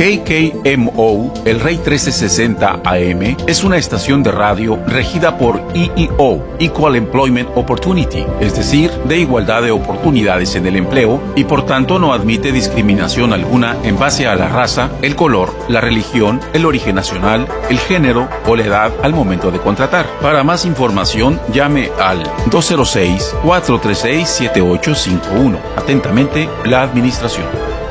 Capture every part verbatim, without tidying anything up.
K K M O, el Rey trece sesenta A M, es una estación de radio regida por E E O, Equal Employment Opportunity, es decir, de igualdad de oportunidades en el empleo, y por tanto no admite discriminación alguna en base a la raza, el color, la religión, el origen nacional, el género o la edad al momento de contratar. Para más información, llame al dos cero seis, cuatro tres seis, siete ocho cinco uno. Atentamente, la Administración.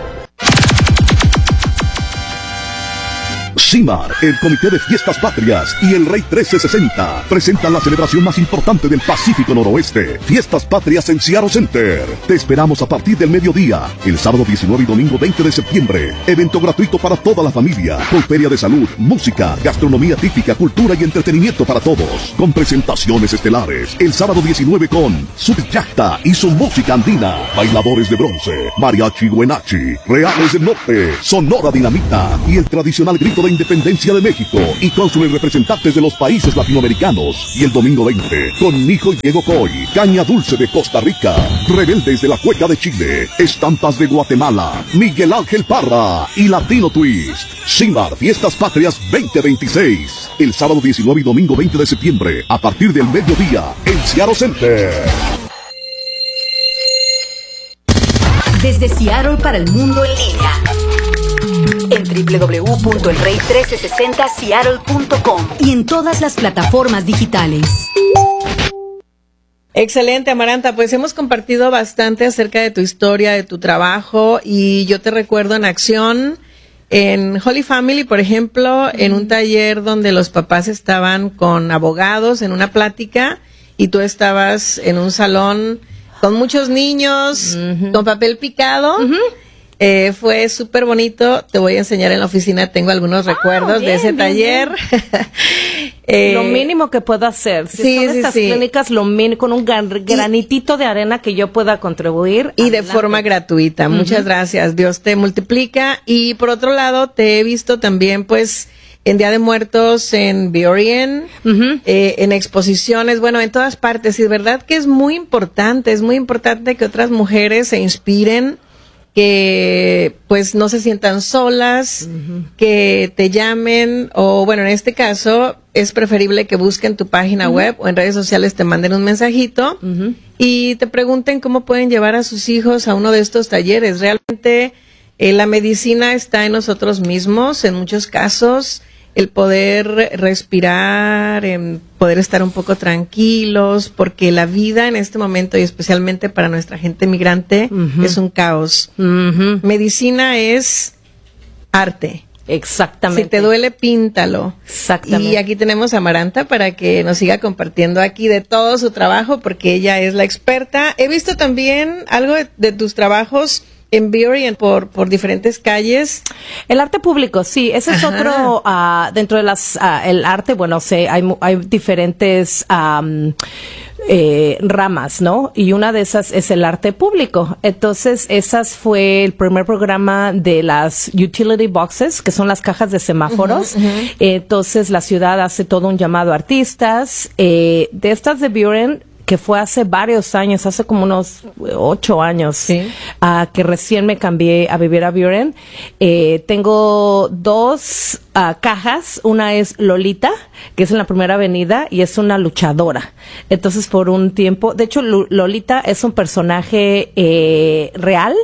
CIMAR, el Comité de Fiestas Patrias y el Rey trece sesenta presentan la celebración más importante del Pacífico Noroeste, Fiestas Patrias en Seattle Center. Te esperamos a partir del mediodía, el sábado diecinueve y domingo veinte de septiembre. Evento gratuito para toda la familia, con feria de salud, música, gastronomía típica, cultura y entretenimiento para todos, con presentaciones estelares. El sábado diecinueve con Subjacta y su música andina, bailadores de bronce, mariachi Huenachi, Reales del Norte, Sonora Dinamita y el tradicional grito de Independencia de México, y cónsules representantes de los países latinoamericanos. Y el domingo veinte, con Nijo y Diego Coy, Caña Dulce de Costa Rica, Rebeldes de la Cueca de Chile, Estampas de Guatemala, Miguel Ángel Parra y Latino Twist. CIMAR Fiestas Patrias veinte veintiséis, el sábado diecinueve y domingo veinte de septiembre, a partir del mediodía, en Seattle Center. Desde Seattle para el mundo en línea, en doble u doble u doble u punto el rey trece sesenta seattle punto com y en todas las plataformas digitales. Excelente, Amaranta. Pues hemos compartido bastante acerca de tu historia, de tu trabajo, y yo te recuerdo en acción en Holy Family, por ejemplo, en un taller donde los papás estaban con abogados en una plática y tú estabas en un salón con muchos niños, uh-huh. con papel picado. Uh-huh. Eh, fue súper bonito. Te voy a enseñar en la oficina, tengo algunos recuerdos oh, bien, de ese bien, taller. eh, lo mínimo que puedo hacer. Si sí, son sí, estas sí. clínicas, lo mínimo, con un gran, granitito de arena que yo pueda contribuir. Y adelante. De forma gratuita. Uh-huh. Muchas gracias. Dios te multiplica. Y por otro lado, te he visto también, pues, en Día de Muertos, en Burien, uh-huh. eh, en exposiciones, bueno, en todas partes. Y es verdad que es muy importante, es muy importante que otras mujeres se inspiren, que pues no se sientan solas, uh-huh. que te llamen, o bueno, en este caso es preferible que busquen tu página uh-huh. web o en redes sociales te manden un mensajito uh-huh. y te pregunten cómo pueden llevar a sus hijos a uno de estos talleres. Realmente eh, la medicina está en nosotros mismos, en muchos casos. El poder respirar, en poder estar un poco tranquilos, porque la vida en este momento, y especialmente para nuestra gente migrante, uh-huh. es un caos. Uh-huh. Medicina es arte. Exactamente. Si te duele, píntalo. Exactamente. Y aquí tenemos a Amaranta para que nos siga compartiendo aquí de todo su trabajo, porque ella es la experta. He visto también algo de, de tus trabajos en Burien por por diferentes calles. El arte público, sí, ese es Ajá. otro uh, dentro de las uh, el arte. Bueno, sé, hay hay diferentes um, eh, ramas, ¿no? Y una de esas es el arte público. Entonces, esas fue el primer programa de las utility boxes, que son las cajas de semáforos. Uh-huh, uh-huh. Entonces, la ciudad hace todo un llamado a artistas eh, de estas de Burien, que fue hace varios años, hace como unos ocho años, sí. uh, que recién me cambié a vivir a Burien. Eh, tengo dos uh, cajas, una es Lolita, que es en la Primera Avenida, y es una luchadora. Entonces, por un tiempo, de hecho, L- Lolita es un personaje eh, real,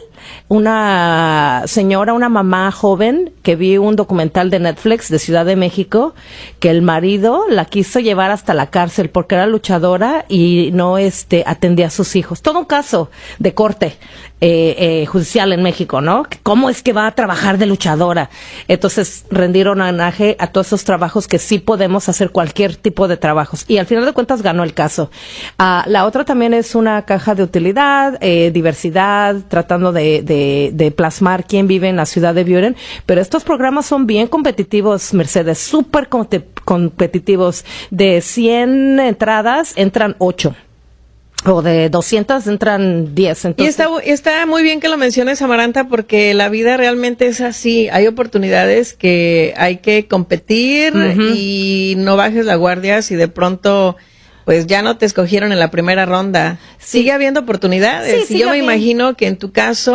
una señora, una mamá joven que vi un documental de Netflix de Ciudad de México, que el marido la quiso llevar hasta la cárcel porque era luchadora y no este atendía a sus hijos. Todo un caso de corte eh, eh, judicial en México, ¿no? ¿Cómo es que va a trabajar de luchadora? Entonces rendieron homenaje a todos esos trabajos que sí podemos hacer cualquier tipo de trabajos. Y al final de cuentas ganó el caso. Uh, la otra también es una caja de utilidad, eh, diversidad, tratando de De, de plasmar quién vive en la ciudad de Burien, pero estos programas son bien competitivos, Mercedes, súper competitivos. De cien entradas entran ocho. O de doscientas entran diez. Entonces... Y está, está muy bien que lo menciones, Amaranta, porque la vida realmente es así. Hay oportunidades que hay que competir uh-huh. y no bajes la guardia si de pronto pues ya no te escogieron en la primera ronda. Sí. Sigue habiendo oportunidades. Sí, y yo me bien. imagino que en tu caso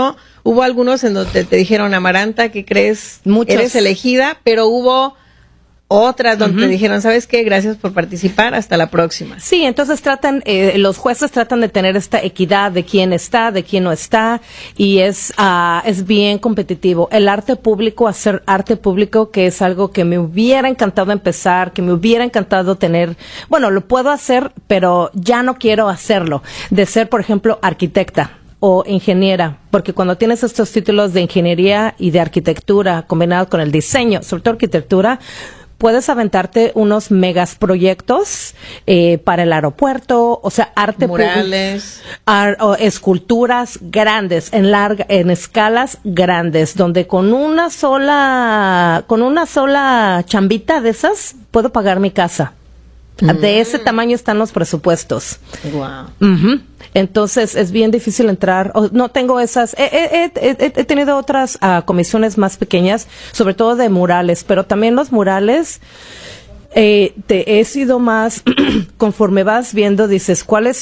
hubo algunos en donde te dijeron, Amaranta, ¿qué crees? Muchos. Eres elegida, pero hubo otras donde Uh-huh. te dijeron, ¿sabes qué? Gracias por participar, hasta la próxima. Sí, entonces tratan, eh, los jueces tratan de tener esta equidad de quién está, de quién no está, y es, uh, es bien competitivo. El arte público, hacer arte público, que es algo que me hubiera encantado empezar, que me hubiera encantado tener, bueno, lo puedo hacer, pero ya no quiero hacerlo, de ser, por ejemplo, arquitecta o ingeniera, porque cuando tienes estos títulos de ingeniería y de arquitectura combinados con el diseño, sobre todo arquitectura, puedes aventarte unos megas proyectos eh, para el aeropuerto, o sea, arte Murales. ar- o esculturas grandes, en larga, en escalas grandes, donde con una sola, con una sola chambita de esas, puedo pagar mi casa. Mm. De ese tamaño están los presupuestos. Wow. Uh-huh. Entonces es bien difícil entrar. Oh, no tengo esas. He, he, he, he, he tenido otras uh, comisiones más pequeñas, sobre todo de murales, pero también los murales. Eh, te he sido más, conforme vas viendo, dices, ¿cuáles